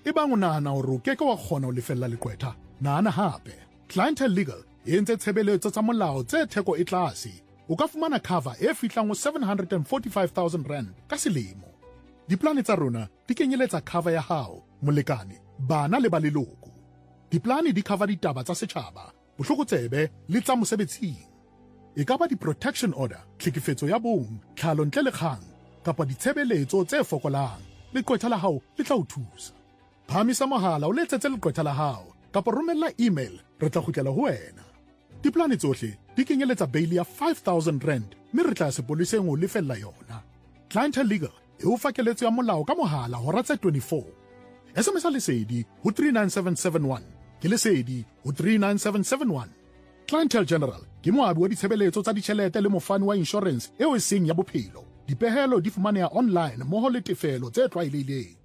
e bang o nahana hore o keke wa kgona ho lefella leqwetha, nahana hape. Clientele Legal e entse tshebeletso tsa molao tse theko e tlase. O ka fumana cover e fihlang ho 745,000 rand ka selemo. Diplane tsa rona di kenyeletsa cover ya hao, molekane, bana le ba leloko. Diplane di cover ditaba tsa setjhaba, bohlokotsebe le tsa mosebetsing. E ka ba di-protection order, tlhekefetso ya bong, tlhalo ntle le kgang, kapa ditshebeletso tse fokolang. Leqwetha la hao le tla o thusa. Phamisa mohala o letsetse leqwetha la hao, kapa romella email, re tla kgutlela ho wena. Diplane tsohle di kenyeletsa bail ya 5,000 rand, mme re tla sepoleseng ho lefella yona. Clientele Legal e o fa keletso ya molao ka mohala hora tse 24. SMS lesedi ho 39771, ke lesedi ho 39771. Clientele General ke moabi wa ditshebeletso tsa ditjhelete le mofani wa insurance eo e seng ya bophelo. Dipehelo di fumaneha online mmoho le tefelo tse tlwaelehileng.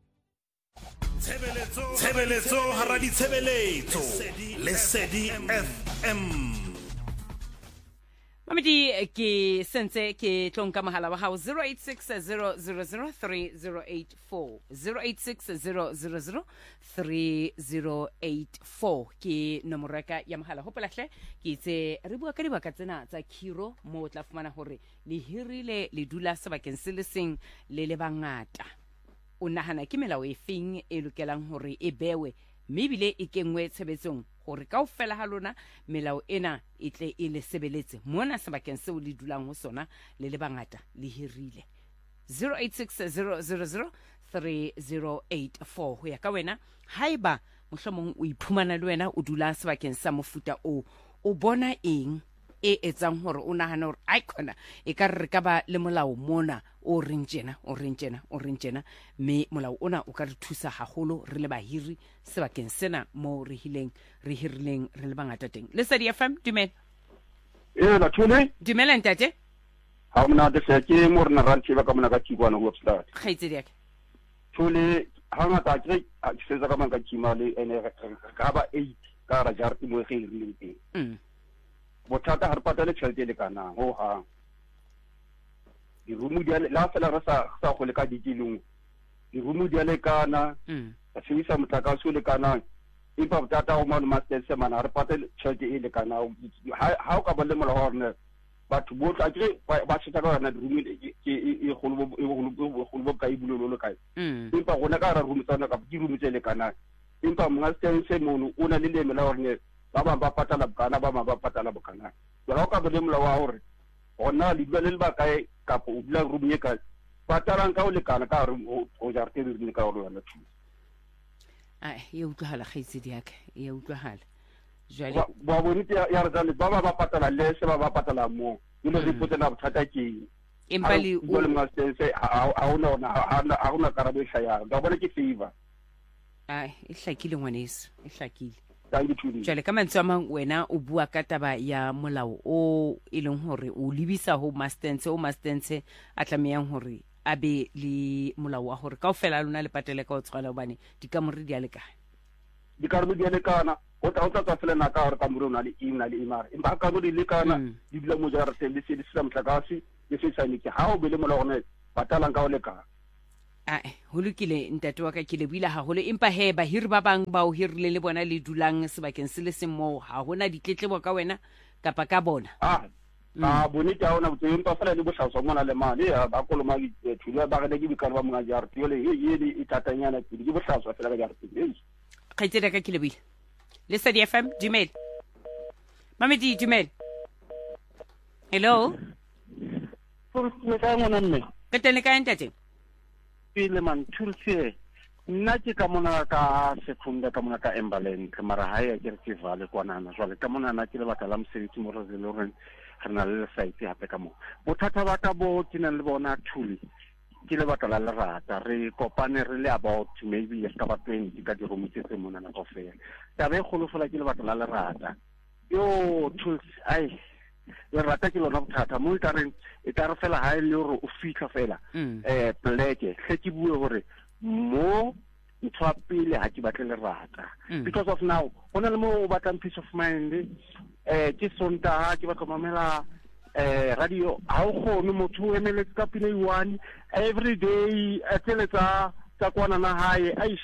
Tshebeletso hara ditshebeletso Lesedi FM. Mamedi ke sentse ke tlonka mohala wa hao 0860003084 0860003084 ke nomoraka ya mohala hopelahle ke itse re bua ka dibaka tsena tsa khiro mo o tla fumana hore le hirile le dula sebakeng se le seng le le bangata. O nahana ke melao e feng e lokelang hore e bewe mme ebile e kengwe tshebetsong hore kaofela ha lona melao ena e tle e le sebeletse mona sebakeng seo le dulang ho sona le le bangata le hirile. 0860003084 ho ya ka wena haeba mohlomong o iphumana le wena o dula sebakeng sa mofuta o bona eng e etsang hore o nahana hore ai khona e ka re ka ba le molao mona o reng tjena mme molao ona o ka re thusa haholo re le bahiri sebakeng sena mo re hirileng re le bangata teng. Lesedi FM dumela. La thole Dumela ntate. Ha mona de se ke mo rena rantse ba ka mona ka tshikwana ho start. Khaitsedi yake. Thole ha ngata ke se za ka manga tshimale ene ka ba 8 ka ra jarti mo ge le teng. Bothata ha re patale tšhelete le kana ho ha di rumu di la fela re sa go le ka ditilong di rumu di le kana a shisa motaka so le kana e pa bothata o mo master se mana re patale tšhelete e le kana ha o ka ba le mola horne batho botla ke ba se taka na di rumu e go ka ibulolo le kae empa gona ka ra rumu tsana ka di rumu tse le kana empa mo master se mono o na le le mela horne ba ba patala bokana ba ba patala bokana jalo ka bole mola wa hore ona le dula le ba kae ka po dula rumye ka patalang ka o le kana ka re o jarte le ka o lona thu ai e utlwahala khaitsedi yake e utlwahala jwale ba bonite ya re tsale ba ba patala le se ba patala mo ile re potela bothata ke empa le o le masense a ona karabo e shaya ga bona ke favor ai e hlakile ngwaneso e hlakile. Jwale ka mantswe a mang wena o bua ka taba ya molao o e leng hore o lebisa ho mastense a tlamehang hore a be le molao wa hore kaofela lona le patele ka o tshwana hobane dikamore di a lekana. Dikarabo di a lekana o tla fela na ka hore kamore o na le imare empa ka mo di lekana di dula mo jarate le se di sa motlakase le se sa nike ha o be le molao ona patalang ka o lekana. Ho lokile ntate wa ka ke le buile haholo empa he bahiri ba bang ba o hirile le bona le dulang sebakeng se le seng moo ha hona ditletlebo ka wena kapa ka bona. Bonite ha ona botse empa fela le bohlaswa mona le mane ba koloma thula ba ga di bikana ba monga jarti ole e tatanyana ke di bohlaswa fela ka jarti. Khaitsedi ka ke le buile. Lesedi FM dumela. Mamedi dumela. Hello. Me ka mona mme. Ke tene ka ntate. Pile man thulse nna ke ka mona ka sekunda ka mona ka Embaland mara ha ya ke festival kwana na jwale ka mona na ke le batla la mosebetsi mo re le re na le site hape ka mo bothata ba ka bo tsena le bona thuli ke le batla la lerata re kopane re le about maybe ya ka ba 20 ka di room tse mona na ofela ta be kholo fola ke le batla la lerata yo tools ai le rata ke lona bothata mo e ka re fela ha ile hore o fitlha fela pleke se ke bue hore mo ntwa pele ha ke batle le rata because of now hona le mo o batlang peace of mind ke sonta ha ke batla mamela radio ha o khone motho o emeletse ka pele one every day a tseletsa tsa kwana na hae aish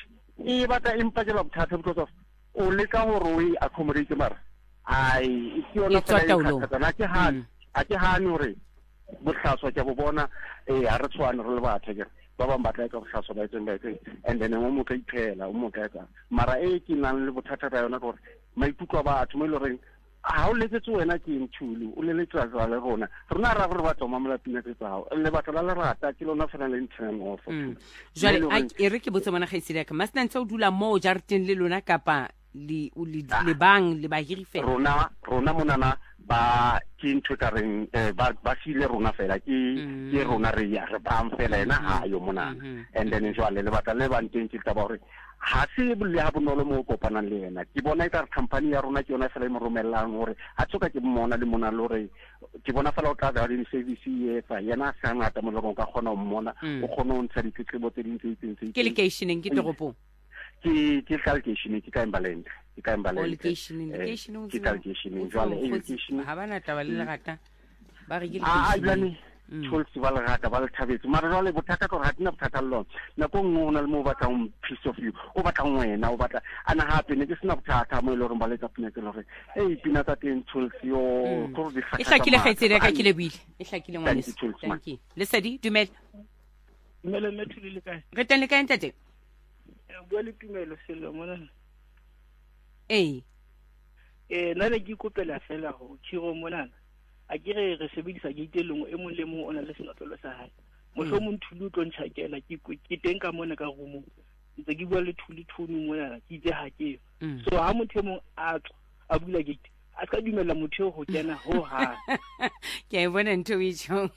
e batla empa ke la bothata because of o leka hore o e accommodate mara ai ke yona fela a ke hane hore bohlaswa ke bo bona ha re tshwane re le batho ke ba bang batla ka bohlaswa ba itseng ba itseng and then mo mo ka iphela o mo ka etsa mara ke nang le bothata ba yona gore maikutlo a batho mo ile reng ha o letse wena ke ntshulu o le letsa le rona ra re batho mamela pina tsa hao le batho la le rata ke lona fela le ntsheng off jwale a re ke botse bona khaisile ka masna ntse o dula mo jarteng le lona kapa le bang le ba hiri fela rona monana ba ke ntho ka reng ba file rona fela ke rona re ya re ba fela ena ha yo mona and then jwale le batla le ba nteng ke taba hore ha se le ha bonolo mo kopanang le yena ke bona eka company ya rona ke yona fela mo romellang hore a tsoka ke mmona le mona lore ke bona fela o tla ga di service ye fa yena sa ngata mo lorong ka khona o mmona o khona o ntsha ditletlebo tse ding tse ke locationeng ke toropo ke location ke ka Embaland location jwale education ha bana taba le rata ba re ke location tholsi ba le rata ba le thabetse mara jwale bothata ka gore ha dina bothata le lona nako nngwe le mo batla piece of you o batla ngwena o batla ana hape ne ke sena bothata mo ile re ba le ka pina ke lore pina tsa teng tholsi yo go di e hlakile khaitsere ka ke le buile e hlakile ngwane thank you le sedi dumela methuli le kae re teng le kae ntate bua le tumelo selo mona nna ne ke kopela fela ho tshiro mona a ke re sebedisa gate lengwe e mong le mong o na le senotlolo sa hae motho mo nthulu tlo ntshakela ke teng ka mona ka rumo ntse ke bua le thulu mona ke itse ha ke so ha motho mong a bula gate a ka dumela motho ho kena ho ha ke bona ntho e tshong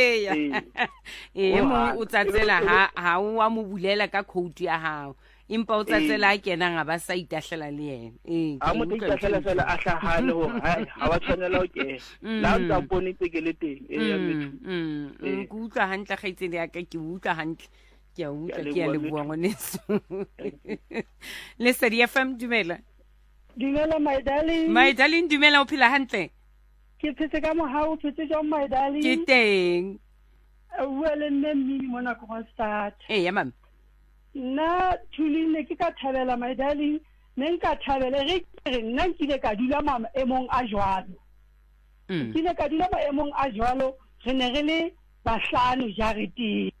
mo o tsatsela ha o mo bulela ka code ya hao impa o tsatsela kena nga ba sa itahlela le yena a mo itahlela fela a hlahale ho ha ba tshwanela o ke la ntsa pone tsekele teng ke utla hantle gaitseng ya ka ke utla hantle ke a utla ke a le bua ngoneso le Sedi FM dumela my darling dumela o phela hantle ke phetse ka mohao phetse jwa my darling ke teng well nne mini mona ko start ya mama na thuline ke ka thabela my darling ne nka thabela re nna nkile ka dula mama emong a jwalo kile ka dula ba emong a jwalo re ne re le bahlano jarete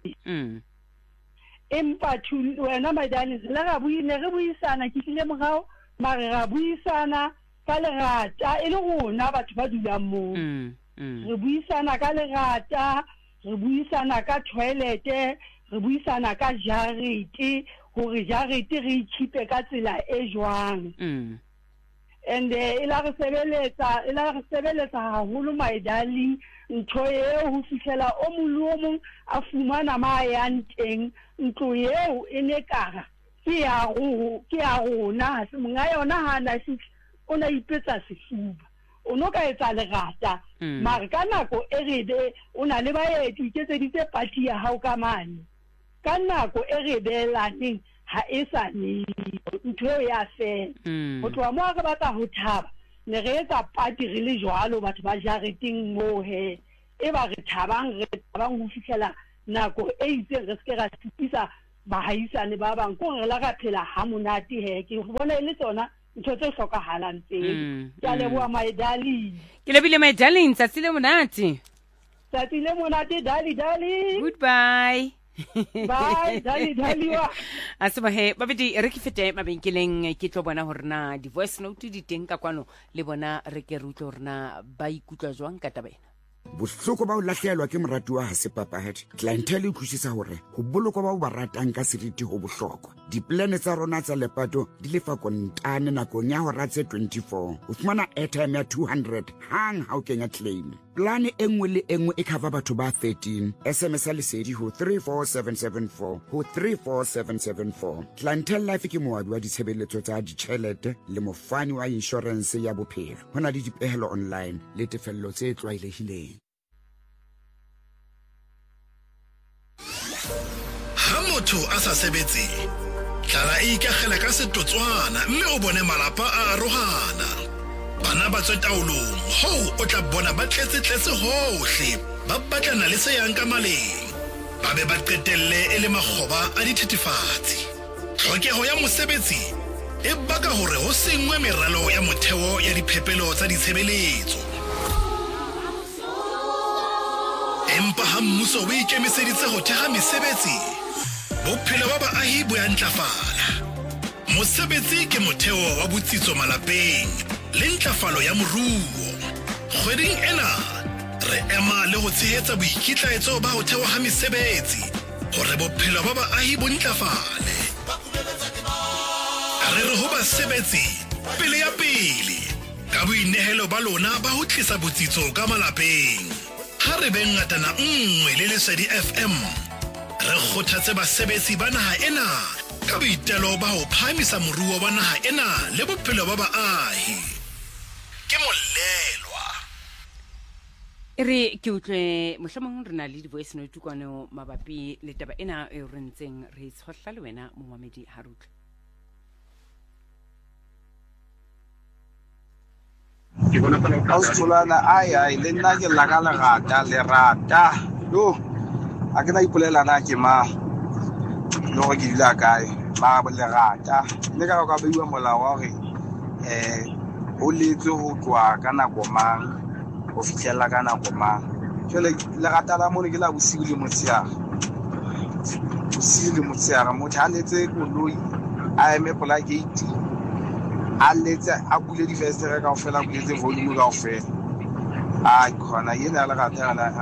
empa wena my darling le ga re buisana ke tlile mogao mare ra buisana ka lerata e le rona batho ba dulang moo re buisana ka lerata re buisana ka toilet re buisana ka jarete hore jarete re ichipe ka tsela e jwang and ila re sebeletsa haholo my darling ntho eo ho fihlela o mong a fumana ma yang teng ntlo eo e ne kara ke ya rona monga yona ha na o na ipetsa sefuba o no ka etsa lerata mare ka nako e rebe o na le baeti ke tseditse party ya hao ka mane ka nako e rebelaneng ha e sa ne ntho ya fela ho tloha mo re batla ho thaba ne re etsa party re le jwalo batho ba jareteng mo he e ba re thabang ho fihlela nako e itseng re se ra tsitsa bahaisane ba bang ko re la ka phela ha monate he ke bona ile tsona ntho tse hlokahalang teng ya leboa my darling ke lebile my darling tsatsile monate dali goodbye bye dali wa aseba he babedi re ke fete mabenkeleng ke tlo bona hore na di voice note di teng ka kwano le bona re ke rutlo hore na ba ikutla jwang ka tabena bohloko ba o lahlehelwa ke moratuwa ha se papahadi clientele e thušisa hore go boloko ba o ba ratang ka seriti go bohlokwa diplane tsa rona tsa lepato di lefa kontane nakong ya hora tse 24 o fumana airtime ya 200 hang ha o kenya claim plane e nngwe le engwe e cover batho ba 13 sms a lesedi ho 34774 ho 34774 clientele life ke moabi wa ditshebeletso tsa ditjhelete le mofani wa insurance ya bophelo ho na le dipehelo online le tefello tse tlwaelehileng ha motho a sa sebetse tlala e ikagela ka setotswana mme o bone malapa a arohana bana ba tswe taolong ho o tla bona ba tletse hohle ba batlana le se yang ka maleng ba be ba qetelle e le makgoba a dithethefatsi tlhokeho ya mosebetsi e baka hore ho sengwe meralo ya motheo ya diphepelo tsa ditshebeletso. Empa ha mmuso o ikemiseditse ho theha mesebetsi, bophelo ba baahi bo ya ntlafala. Mosebetsi ke motheo wa botsitso malapeng le ntlafalo ya moruo. Kgweding ena re ema le ho tshehetsa boikitlaetso ba ho thewa ha mesebetsi hore bophelo ba baahi bo ntlafale. Re re ho basebetsi pele ya pele ka boinehelo ba lona ba ho tlisa botsitso ka malapeng. Ha re be ngatana nngwe le Lesedi FM, re kgothatse basebetsi ba naha ena ka boitelo ba ho phamisa moruo wa naha ena le bophelo ba baahi. Ke molelwa re ke utlwe mohlomong re na le di-voice note tukwane mabapi le taba ena e re ntseng re tshohla le wena momamedi Harutle. Austolana ai le nna ke la ka lerata yo a ke na ipolela na ke ma no go dila kae ba lerata le ka ka beiwa molao wa hore o letse ho twa kana go mang go fitlhela kana go mang jole lerata la mone ke la bosigo le motsiara mo thaletse koloi a eme pola gate a letse a bule di festere ka ofela buletse volume ka ofela a khona yena la ga tana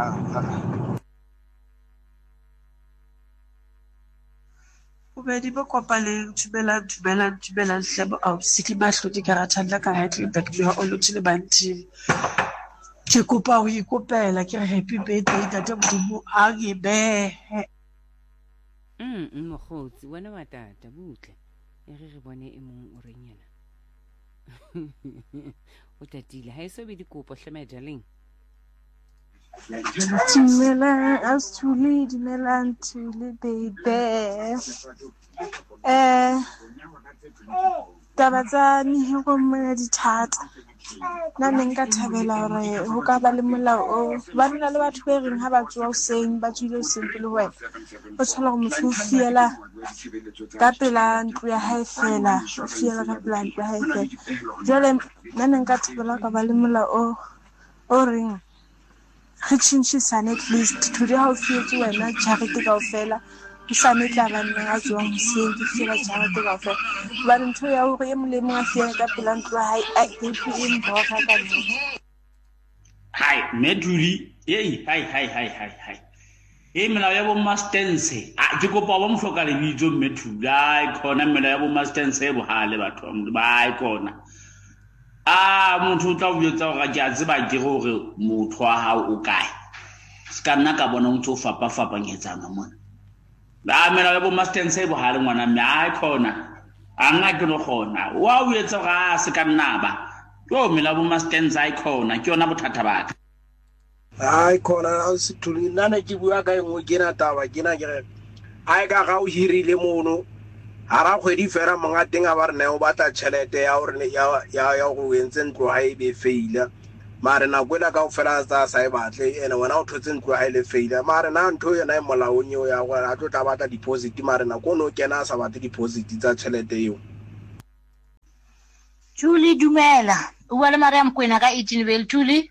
Bobedi ba kopale thubela hlebo au siki ba hloti ka ratalla ka hatle back le o lotile banti ke kopa ho ikopela ke happy birthday tata Modimo a ge be mogotsi wena wa tata butle e re bone e mong o reng yena o tatile ha eso be dikopo hlema darling. Dumela Astuli, dumela Ntuli baby. Taba tsa mehero mona di thata. Nna ne nka thabela hore ho ka ba le molao o ba nna le batho ba reng ha ba tsoa hoseng ba tswile hoseng pele wena o thola hore motho o fiela ka pela ntlo ya hae fela o fiela ka pela ntlo ya hae fela jwale nna ne nka thabela ka ba le molao o reng re tjhentjhisane at least today ha o fietse wena charity kaofela o sane tla ba nna a tswang hoseng ke fiela charity kaofela ba ntho ya hore e molemo a fiela ka pela ntlo ya hae a ke mboka ka nna. Hai Meduli hai e melao ya bo Mastense ke kopa ba mo hloka le bitso Meduli ai khona melao ya bo Mastense e bohale batho ba ikona motho o tla o botsa gore ke a tseba ke gore motho wa hao o kae ska nna ka bona o ntse o fapanyetsana mona la melao ya bo Mastense e bohale ngwana mme ai khona anga ke no khona wa o etsa ga se ka nna ba yo melao ya bo Mastense ai khona ke yona bothata ba ka. ai khona a se thuli nna ke bua ka engwe ke na taba ke na ke re ai ka ga o hirile mono ara khwedi fera monga teng a ba re ne o batla tšhelete ya hore ya go entse ntlo ha e be faila mare na kwela ka ofela tsa sa e batle ene wena o thotse ntlo ha ile faila mare na ntho yena e molaong yo ya gore a tlo tla batla deposit mare na go no kena sa batle deposit tsa tšhelete eo. Julie dumela o bua le Mariam Kwena ka 18 bel Julie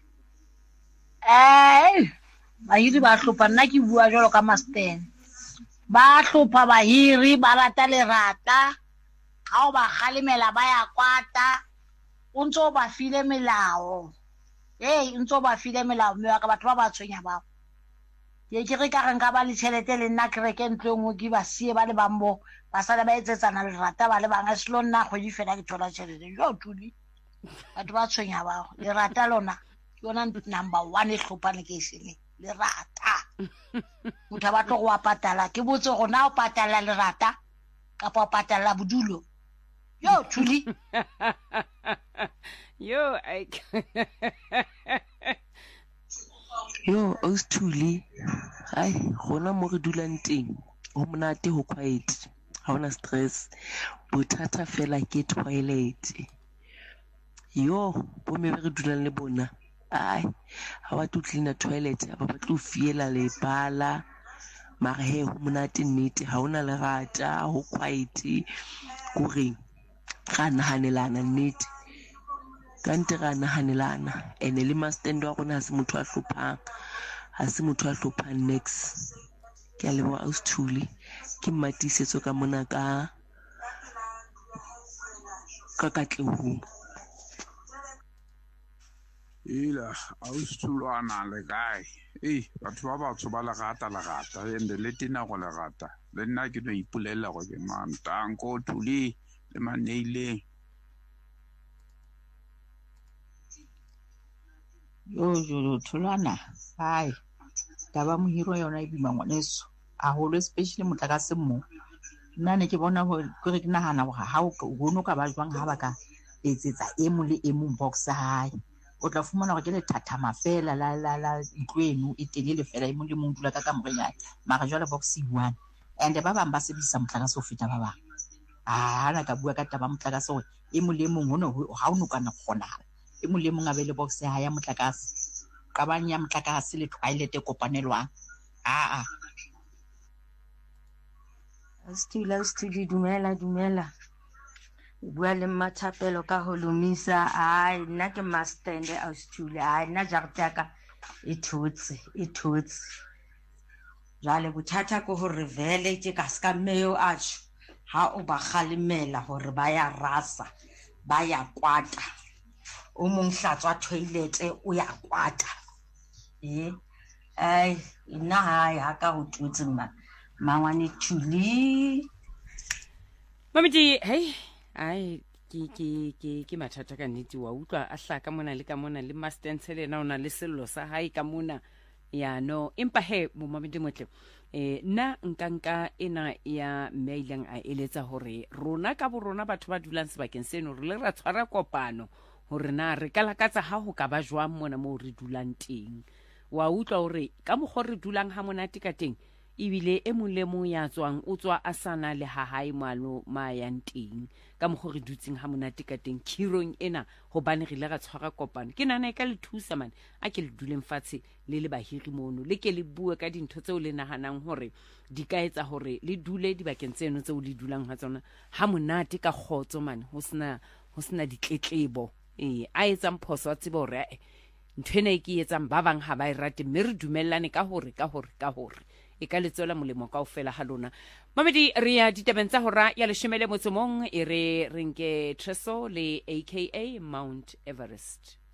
ba yiri ba hlopa nna ke bua jalo ka Masten ba hlopa ba hiri ba rata lerata ga o ba galemela ba ya kwata o ntse ba file melao ntse ba file melao mme ka batho ba ba tshwenya ba ye ke re ka re nka ba le tšhelete le nna ke reke ntlo engwe ke ba sie ba le bambo ba sala ba etsetsana lerata ba le banga selo nna kgwedi fela ke thola tšhelete jo Tuli batho ba tshwenya ba lerata lona yona number 1 e hlopane ke sele lerata motho ba tlo go a patala ke botse go na o patala lerata kapa o patala bodulo yo Tuli yo Austuli ai gona mo re dulang teng ho monate ho quiet ha ona stress bothata fela ke toilet bo me re dulang le bona ai ha ba tlo clean toilet ba tlo fiela le bala mara he ho monate nnete ha ona lerata ho quiet kore ga nahanelana nnete kante ga nahanelana ene le mastendo a rona se motho a hlophang ha se motho a hlophang next ke a leboha Austhuli ke mmatisetso ka mona ka katlehong ila Austhulwana le kae batho ba batsho ba lerata ende le tena go lerata le nna ke no ipulela go ke Mantanko Thuli le Maneile yo Thulwana hai taba mohiro yona e bima ngwaneso a holo especially motlakase mo nna ne ke bona gore ke nahana gore ha o gono ka ba jwang ha ba ka etsetsa emo le emo box hae o tla fumana gore ke le thatama fela la ntwenu e telele fela emo le mo dula ka kamoreng mara jwale box 1 and ba bang ba sebedisa motlakase o feta ba bang ana ka bua ka taba motlakase gore emo le emo hono ha o no kana kgonala emo le mong a be le box ya ya motlakase qabang ya motlakase le toilet e kopanelwang Studi dumela bua le Mathapelo ka ho lomisa ai nna ke mastende Austhuli ai nna jarete ya ka e thotse jale bothata ko hore vele ke ka ska meo acho ha o ba khalimela hore ba ya rasa ba ya kwata o mong hlatswa toilet o ya kwata ai nna hai ha ka ho tutse mangwane Thuli Mamedi hey ai ke mathata ka nnete wa utlwa a hlaka mona le Mastence le na ona le sello sa hae ka mona ya no empa he mo Mamedi motle nna nkanka ena ya maileng a eletsa hore rona ka bo rona batho ba dulang sebakeng seno re le ra tshwara kopano hore na re kalakatsa ha ho ka ba jwang mona mo re dulang teng wa utlwa hore ka mo re dulang ha monate ka teng ibile e molemo ya tswang o tswa a sana le ha hae malo ma yang teng ka mo re dutseng ha monate ka teng khirong ena hobane re le ra tshwara kopano ke nana e ka le thusa man a ke le duleng fatshe le bahiri mono le ke le bua ka dintho tseo le nahanang hore di ka etsa hore le dule dibakeng tseno tseo le dulang ha tsona ha monate ka khotso man ho sna ditletlebo a etsang phoso a tsebo hore nthwena e ke etsang ba bang ha ba e rate mme re dumellane ka hore e ka letsola molemo kaofela ha lona Mamedi re ya ditabeng tsa hora ya 10 motsomong e re nke Treso le aka Mount Everest